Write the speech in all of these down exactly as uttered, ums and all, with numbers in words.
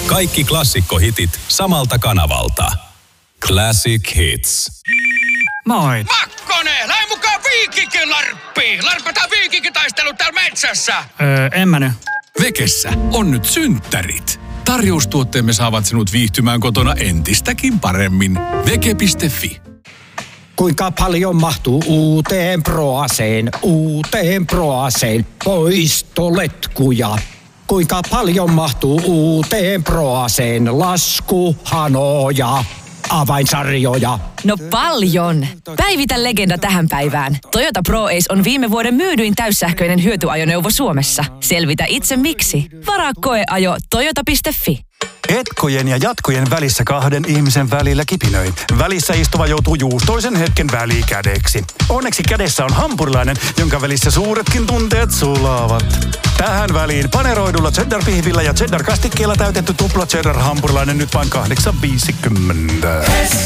Kaikki klassikkohitit samalta kanavalta. Classic Hits. Moi. Makkonen, lähde mukaan Viikinkin larppiin. Larpataan viikinkitaistelu täällä metsässä. Öö, en mä nyt. Vekessä on nyt synttärit. Tarjoustuotteemme saavat sinut viihtymään kotona entistäkin paremmin. Veke piste fi. Kuinka paljon mahtuu uuteen Proaseen, uuteen Proaseen poistoletkuja? Kuinka paljon mahtuu uuteen Proaseen laskuhanoja, avainsarjoja? No paljon! Päivitä legenda tähän päivään. Toyota ProAce on viime vuoden myydyin täyssähköinen hyötyajoneuvo Suomessa. Selvitä itse miksi. Varaa koeajo toyota piste fi. Etkojen ja jatkojen välissä kahden ihmisen välillä kipinöin. Välissä istuva joutuu juustoisen hetken välikädeksi. Onneksi kädessä on hampurilainen, jonka välissä suuretkin tunteet sulaavat. Tähän väliin paneroidulla cheddar-pihvillä ja cheddar-kastikkeella täytetty tupla cheddar-hampurilainen nyt vain kahdeksan viisikymmentä.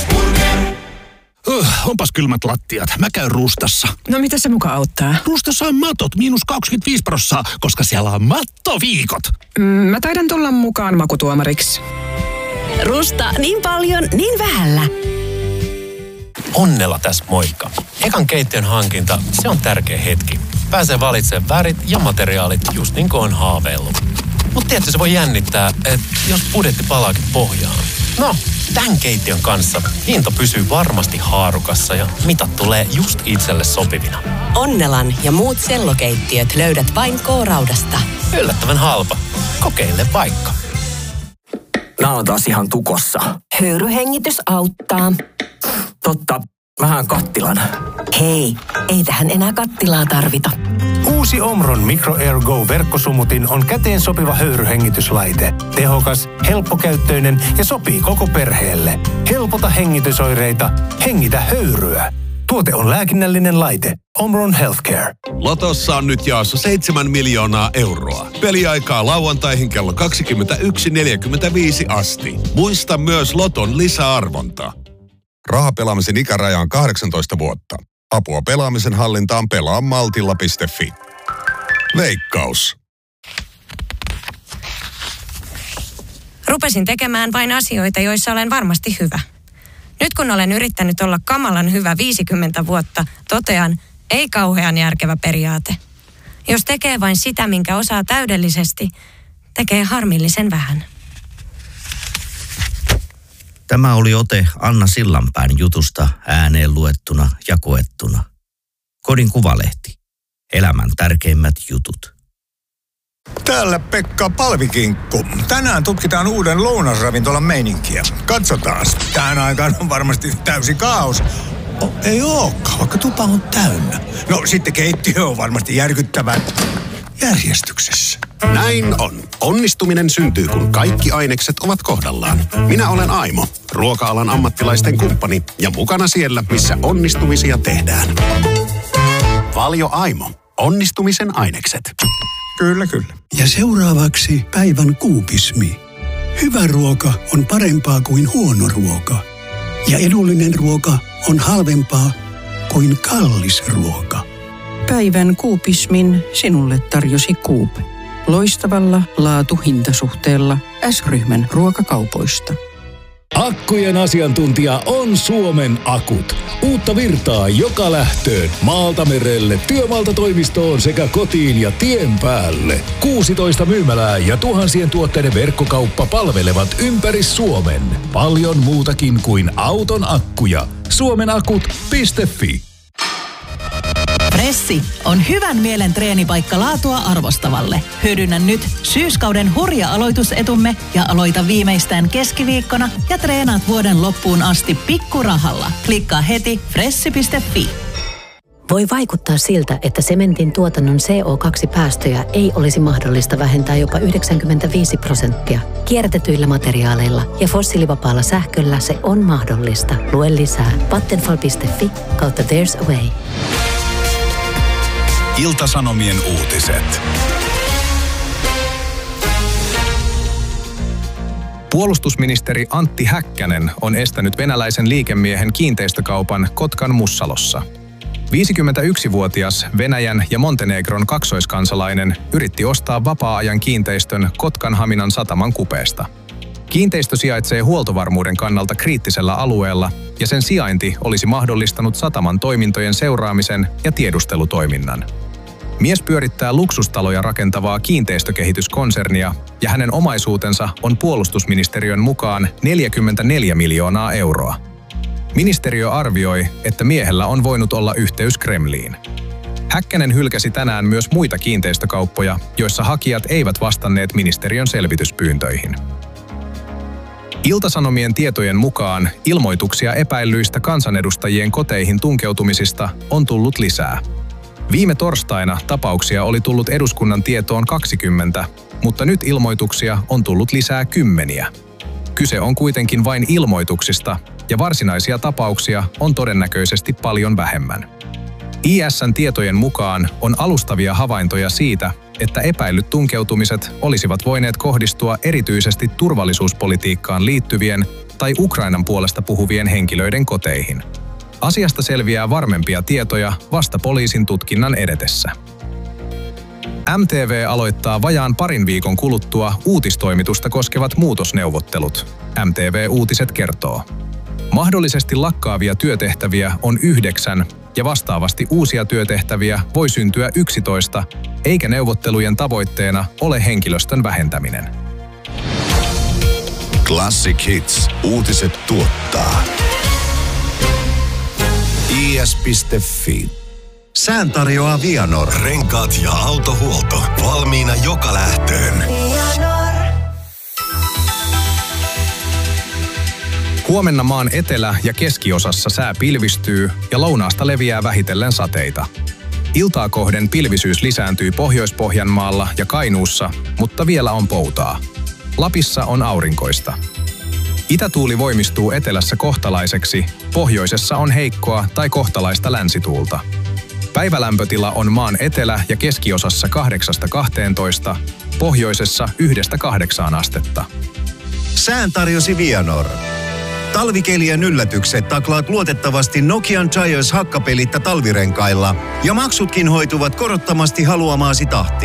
Uh, onpas kylmät lattiat. Mä käyn Rustassa. No mitä se muka auttaa? Rustassa on matot, miinus kaksikymmentäviisi prossaa, koska siellä on mattoviikot. Mm, mä taidan tulla mukaan makutuomariksi. Rusta niin paljon, niin vähällä. Onnella tässä moikka. Ekan keittiön hankinta, se on tärkeä hetki. Pääsee valitsemaan värit ja materiaalit just niin kuin on haaveillut. Mutta tietysti se voi jännittää, että jos budjetti palaakin pohjaan. No, tämän keittiön kanssa hinta pysyy varmasti haarukassa ja mitat tulee just itselle sopivina. Onnelan ja muut sellokeittiöt löydät vain K-Raudasta. Yllättävän halpa. Kokeile vaikka. Nää on taas ihan tukossa. Höyryhengitys auttaa. Totta, vähän kattilan. Hei, ei tähän enää kattilaa tarvita. Uusi Omron Micro Air Go -verkkosumutin on käteen sopiva höyryhengityslaite. Tehokas, helppokäyttöinen ja sopii koko perheelle. Helpota hengitysoireita, hengitä höyryä. Tuote on lääkinnällinen laite. Omron Healthcare. Lotossa on nyt jaossa seitsemän miljoonaa euroa. Peliaikaa lauantaihin kello kaksikymmentäyksi neljäkymmentäviisi asti. Muista myös Loton lisäarvonta. Rahapelaamisen ikäraja on kahdeksantoista vuotta. Apua pelaamisen hallintaan pelaa maltilla piste fi. Veikkaus. Rupesin tekemään vain asioita, joissa olen varmasti hyvä. Nyt kun olen yrittänyt olla kamalan hyvä viisikymmentä vuotta, totean, ei kauhean järkevä periaate. Jos tekee vain sitä, minkä osaa täydellisesti, tekee harmillisen vähän. Tämä oli ote Anna Sillanpään jutusta ääneen luettuna ja koettuna. Kodin Kuvalehti. Elämän tärkeimmät jutut. Täällä Pekka Palvikinkku. Tänään tutkitaan uuden lounasravintolan meininkiä. Katsotaan. Tähän aikaan on varmasti täysi kaos. Oh, ei olekaan, vaikka tupa on täynnä. No sitten keittiö on varmasti järkyttävän järjestyksessä. Näin on. Onnistuminen syntyy, kun kaikki ainekset ovat kohdallaan. Minä olen Aimo, ruoka-alan ammattilaisten kumppani ja mukana siellä, missä onnistumisia tehdään. Valio Aimo. Onnistumisen ainekset. Kyllä, kyllä. Ja seuraavaksi päivän kuupismi. Hyvä ruoka on parempaa kuin huono ruoka. Ja edullinen ruoka on halvempaa kuin kallis ruoka. Päivän kuupismin sinulle tarjosi Coop. Loistavalla laatu-hintasuhteella S-ryhmän ruokakaupoista. Akkujen asiantuntija on Suomen Akut. Uutta virtaa joka lähtöön, maalta merelle, työmaalta toimistoon sekä kotiin ja tien päälle. kuusitoista myymälää ja tuhansien tuotteiden verkkokauppa palvelevat ympäri Suomen. Paljon muutakin kuin auton akkuja. suomenakut piste fi. Pressi on hyvän mielen treenipaikka laatua arvostavalle. Hyödynnä nyt syyskauden hurja aloitusetumme ja aloita viimeistään keskiviikkona ja treenaat vuoden loppuun asti pikkurahalla. Klikkaa heti pressi piste fi. Voi vaikuttaa siltä, että sementin tuotannon C O kaksi -päästöjä ei olisi mahdollista vähentää jopa yhdeksänkymmentäviisi prosenttia. Kierrätetyillä materiaaleilla ja fossiilivapaalla sähköllä se on mahdollista. Lue lisää vattenfall piste fi kautta There's a Way. Ilta-Sanomien uutiset. Puolustusministeri Antti Häkkänen on estänyt venäläisen liikemiehen kiinteistökaupan Kotkan Mussalossa. viisikymmentäyksivuotias Venäjän ja Montenegron kaksoiskansalainen yritti ostaa vapaa-ajan kiinteistön Kotkan Haminan sataman kupeesta. Kiinteistö sijaitsee huoltovarmuuden kannalta kriittisellä alueella ja sen sijainti olisi mahdollistanut sataman toimintojen seuraamisen ja tiedustelutoiminnan. Mies pyörittää luksustaloja rakentavaa kiinteistökehityskonsernia ja hänen omaisuutensa on puolustusministeriön mukaan neljäkymmentäneljä miljoonaa euroa. Ministeriö arvioi, että miehellä on voinut olla yhteys Kremliin. Häkkänen hylkäsi tänään myös muita kiinteistökauppoja, joissa hakijat eivät vastanneet ministeriön selvityspyyntöihin. Ilta-Sanomien tietojen mukaan ilmoituksia epäillyistä kansanedustajien koteihin tunkeutumisista on tullut lisää. Viime torstaina tapauksia oli tullut eduskunnan tietoon kaksikymmentä, mutta nyt ilmoituksia on tullut lisää kymmeniä. Kyse on kuitenkin vain ilmoituksista, ja varsinaisia tapauksia on todennäköisesti paljon vähemmän. I S:n tietojen mukaan on alustavia havaintoja siitä, että epäillyt tunkeutumiset olisivat voineet kohdistua erityisesti turvallisuuspolitiikkaan liittyvien tai Ukrainan puolesta puhuvien henkilöiden koteihin. Asiasta selviää varmempia tietoja vasta poliisin tutkinnan edetessä. M T V aloittaa vajaan parin viikon kuluttua uutistoimitusta koskevat muutosneuvottelut, M T V-uutiset kertoo. Mahdollisesti lakkaavia työtehtäviä on yhdeksän ja vastaavasti uusia työtehtäviä voi syntyä yksitoista, eikä neuvottelujen tavoitteena ole henkilöstön vähentäminen. Classic Hits. Uutiset tuottaa I S piste F I. Sään tarjoaa Vianor. Renkaat ja autohuolto. Valmiina joka lähtöön. Huomenna maan etelä- ja keskiosassa sää pilvistyy ja lounaasta leviää vähitellen sateita. Iltaa kohden pilvisyys lisääntyy Pohjois-Pohjanmaalla ja Kainuussa, mutta vielä on poutaa. Lapissa on aurinkoista. Itätuuli voimistuu etelässä kohtalaiseksi, pohjoisessa on heikkoa tai kohtalaista länsituulta. Päivälämpötila on maan etelä- ja keskiosassa kahdeksasta kahteentoista, pohjoisessa yhdestä kahdeksaan astetta. Sään tarjosi Vianor. Talvikelien yllätykset taklaat luotettavasti Nokian Giants hakkapelittä talvirenkailla ja maksutkin hoituvat korottomasti haluamaasi tahtiin.